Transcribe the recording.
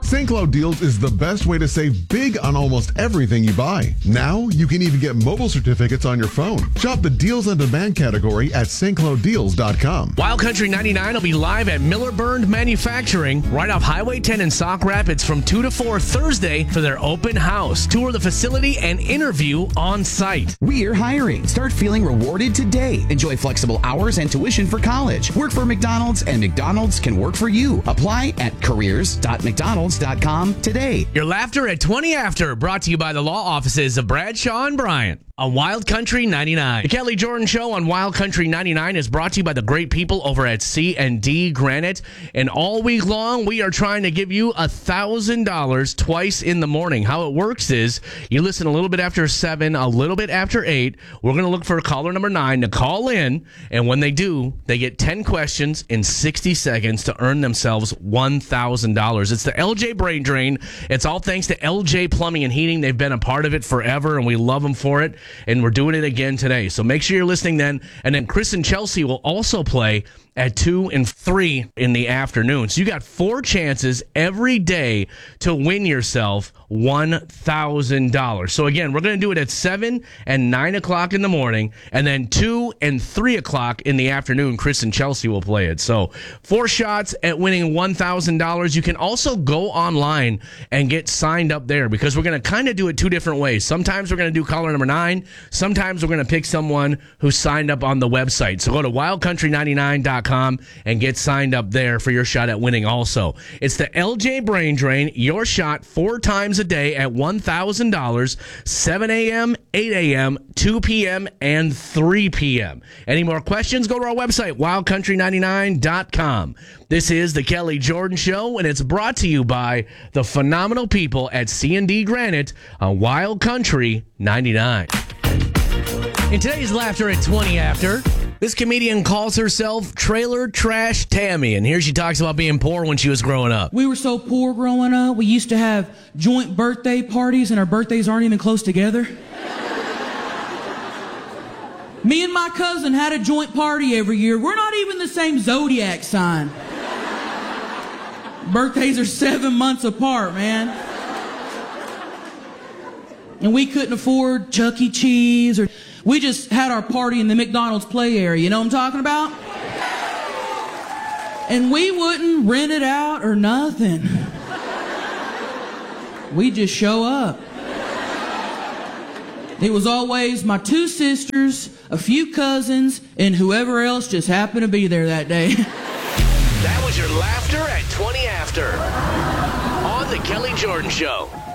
St. Cloud Deals is the best way to save big on almost everything you buy. Now, you can even get mobile certificates on your phone. Shop the Deals on Demand category at stclouddeals.com. Wild Country 99 will be live at Miller Burned Manufacturing right off Highway 10 in Sauk Rapids from 2 to 4 Thursday for their open house. Tour the facility and interview on site. We're hiring. Start feeling rewarded today. Enjoy flexible hours and tuition for college. Work for McDonald's and McDonald's can work for you. Apply at careers.mcdonalds.com today. Your laughter at 20 After, brought to you by the law offices of Bradshaw and Bryant on Wild Country 99. The Kelly Jordan Show on Wild Country 99 is brought to you by the great people over at C&D Granite. And all week long, we are trying to give you $1,000 twice in the morning. How it works is you listen a little bit after 7, a little bit after 8. We're going to look for caller number 9 to call in. And when they do, they get 10 questions in 60 seconds to earn themselves $1,000. It's the LJ Brain Drain. It's all thanks to LJ Plumbing and Heating. They've been a part of it forever, and we love them for it. And we're doing it again today. So make sure you're listening then. And then Chris and Chelsea will also play at 2 and 3 in the afternoon. So you got 4 chances every day to win yourself $1,000. So again, we're going to do it at 7 and 9 o'clock in the morning, and then 2 and 3 o'clock in the afternoon. Chris and Chelsea will play it. So 4 shots at winning $1,000. You can also go online and get signed up there, because we're going to kind of do it 2 different ways. Sometimes we're going to do caller number 9. Sometimes we're going to pick someone who signed up on the website. So go to wildcountry99.com and get signed up there for your shot at winning also. It's the LJ Brain Drain, your shot 4 times a day at $1,000, 7 a.m., 8 a.m., 2 p.m., and 3 p.m. Any more questions? Go to our website, wildcountry99.com. This is the Kelly Jordan Show, and it's brought to you by the phenomenal people at C&D Granite on Wild Country 99. In today's Laughter at 20 After, this comedian calls herself Trailer Trash Tammy, and here she talks about being poor when she was growing up. We were so poor growing up, we used to have joint birthday parties, and our birthdays aren't even close together. Me and my cousin had a joint party every year. We're not even the same zodiac sign. Birthdays are 7 months apart, man. And we couldn't afford Chuck E. Cheese, or we just had our party in the McDonald's play area. You know what I'm talking about? And we wouldn't rent it out or nothing. We'd just show up. It was always my 2 sisters, a few cousins, and whoever else just happened to be there that day. That was your Laughter at 20 After on the Kelly Jordan Show.